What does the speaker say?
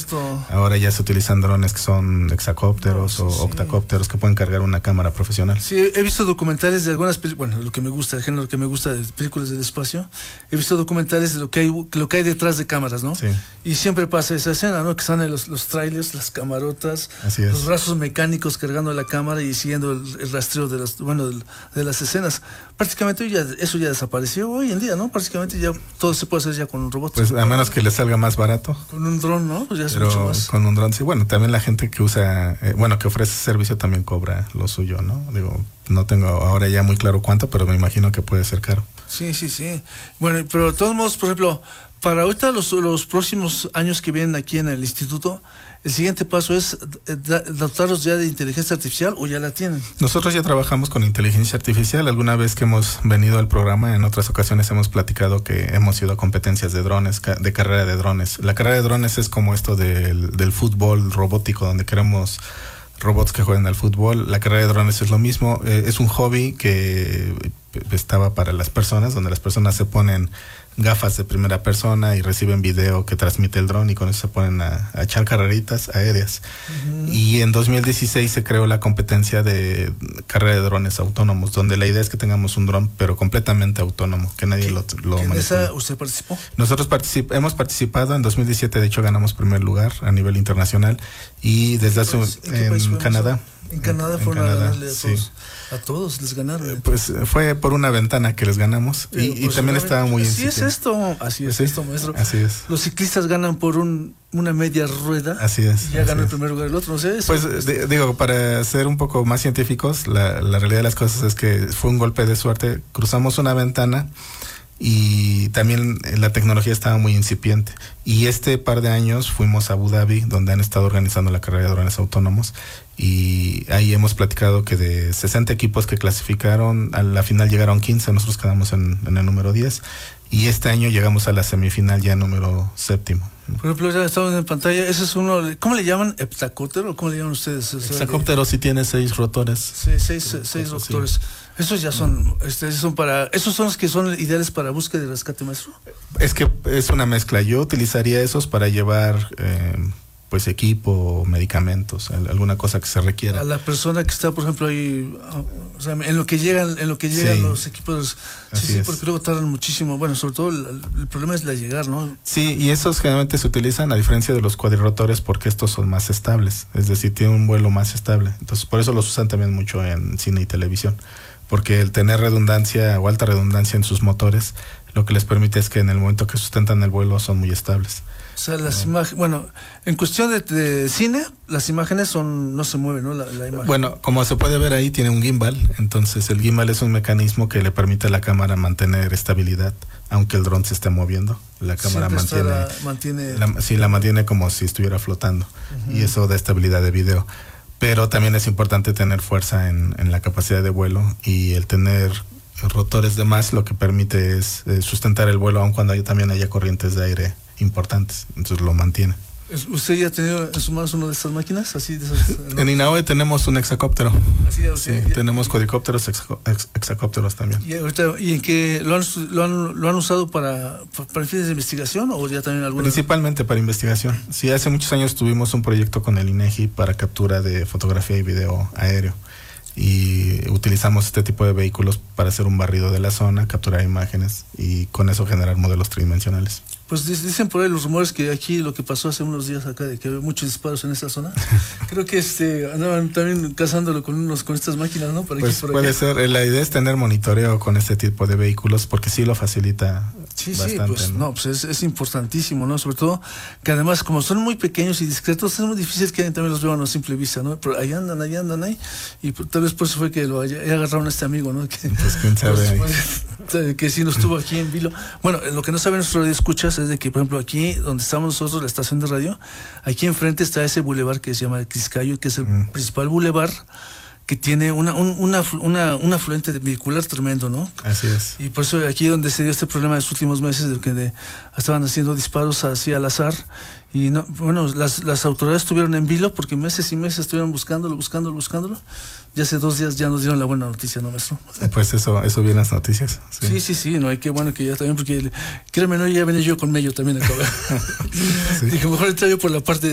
cierto. Ahora ya se utilizan drones que son hexacópteros o octacópteros que pueden cargar una cámara profesional. Sí, he visto documentales de algunas películas, bueno, lo que me gusta, el género que me gusta de películas del espacio. He visto documentales de lo que hay detrás de cámaras, ¿no? Sí. Y siempre pasa esa escena, ¿no? Que están en los trailers, las camarotas, los brazos mecánicos cargando la cámara y siguiendo el rastreo de las escenas. Prácticamente eso ya desapareció hoy en día, ¿no? Prácticamente ya todo se puede hacer ya con un robot. Pues a menos que le salga más barato. Con un dron, ¿no? Pues ya es pero mucho más. Con un dron, sí. Bueno, también la gente que usa, que ofrece servicio también cobra lo suyo, ¿no? Digo, no tengo ahora ya muy claro cuánto, pero me imagino que puede ser caro. Sí. Bueno, pero de todos modos, por ejemplo, para ahorita los próximos años que vienen aquí en el instituto, el siguiente paso es dotarlos ya de inteligencia artificial, ¿o ya la tienen? Nosotros ya trabajamos con inteligencia artificial. Alguna vez que hemos venido al programa, en otras ocasiones hemos platicado que hemos ido a competencias de drones, de carrera de drones. La carrera de drones es como esto del fútbol robótico, donde queremos robots que jueguen al fútbol. La carrera de drones es lo mismo. Es un hobby que estaba para las personas, donde las personas se ponen gafas de primera persona y reciben video que transmite el dron y con eso se ponen a echar carreritas aéreas. Y en 2016 se creó la competencia de carrera de drones autónomos, donde la idea es que tengamos un dron pero completamente autónomo, que nadie lo maneje. ¿En esa usted participó? Nosotros hemos participado en 2017, de hecho ganamos primer lugar a nivel internacional, y desde hace en Canadá. En Canadá fueron a ganarle a todos les ganaron. Pues fue por una ventana que les ganamos, y también estaba muy así es esto, maestro. Así es. Los ciclistas ganan por una media rueda. Así es. Y ya ganó el primer lugar el otro, no sé. Pues digo, para ser un poco más científicos, la realidad de las cosas es que fue un golpe de suerte. Cruzamos una ventana y también la tecnología estaba muy incipiente. Y este par de años fuimos a Abu Dhabi, donde han estado organizando la carrera de drones autónomos, y ahí hemos platicado que de 60 equipos que clasificaron, a la final llegaron 15, nosotros quedamos en el número 10, y este año llegamos a la semifinal ya número 7. Por ejemplo, ya estamos en pantalla, ese es uno, ¿cómo le llaman? ¿Heptacóptero o cómo le llaman ustedes? Hexacóptero sí tiene 6 rotores. Sí, seis rotores. Esos ya son, esos son los que son ideales para búsqueda y rescate, maestro. Es que es una mezcla. Yo utilizaría esos para llevar pues equipo, medicamentos, alguna cosa que se requiera. A la persona que está, por ejemplo, ahí, o sea, en lo que llegan los equipos, sí, porque luego tardan muchísimo. Bueno, sobre todo el problema es la llegar, ¿no? Sí, y esos generalmente se utilizan a diferencia de los cuadrirrotores porque estos son más estables, es decir, tienen un vuelo más estable. Entonces, por eso los usan también mucho en cine y televisión, porque el tener redundancia o alta redundancia en sus motores, lo que les permite es que en el momento que sustentan el vuelo son muy estables. O sea, las imágenes, bueno, en cuestión de cine, las imágenes no se mueven, ¿no? La imagen. Bueno, como se puede ver ahí, tiene un gimbal. Entonces, el gimbal es un mecanismo que le permite a la cámara mantener estabilidad, aunque el dron se esté moviendo. La cámara la mantiene como si estuviera flotando. Y eso da estabilidad de video. Pero también es importante tener fuerza en la capacidad de vuelo, y el tener rotores de más lo que permite es sustentar el vuelo aun cuando también haya corrientes de aire importantes, entonces lo mantiene. ¿Usted ya ha tenido en sus manos una de estas máquinas? Así de esas, ¿no? En INAOE tenemos un hexacóptero. Sí, tenemos cuadricópteros, hexacópteros también. ¿Y en qué lo han usado para fines de investigación o ya también alguna? Principalmente para investigación. Sí, hace muchos años tuvimos un proyecto con el INEGI para captura de fotografía y video aéreo, y utilizamos este tipo de vehículos para hacer un barrido de la zona, capturar imágenes y con eso generar modelos tridimensionales. Pues dicen por ahí los rumores que aquí lo que pasó hace unos días acá, de que había muchos disparos en esa zona. Creo que andaban también cazándolo con estas máquinas, ¿no? Por aquí, pues puede ser. La idea es tener monitoreo con este tipo de vehículos porque sí lo facilita bastante. Pues pues es importantísimo, ¿no? Sobre todo que además como son muy pequeños y discretos, es muy difícil que también los vean a simple vista, ¿no? Pero ahí andan ahí, y tal vez por eso fue que lo agarraron a este amigo, ¿no? Que, pues quién sabe. Que sí nos tuvo aquí en vilo. Bueno, lo que no saben nuestros radioescuchas es de que, por ejemplo, aquí donde estamos nosotros, la estación de radio, aquí enfrente está ese bulevar que se llama Quiscayo, que es el principal bulevar, que tiene un afluente vehicular tremendo, ¿no? Así es. Y por eso aquí donde se dio este problema en los últimos meses, de que estaban haciendo disparos así al azar, y las autoridades estuvieron en vilo porque meses y meses estuvieron buscándolo, y hace 2 días ya nos dieron la buena noticia, ¿no, maestro? Pues eso viene las noticias. Sí, no, hay que bueno que ya también, porque créeme, no, ya venía yo con mello también acá. Dije, mejor entré yo por la parte